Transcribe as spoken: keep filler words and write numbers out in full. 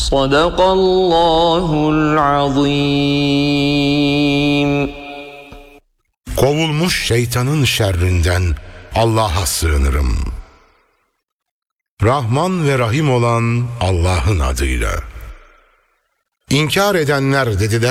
Sadakallahul azim. Kovulmuş şeytanın şerrinden Allah'a sığınırım. Rahman ve Rahim olan Allah'ın adıyla. İnkar edenler dediler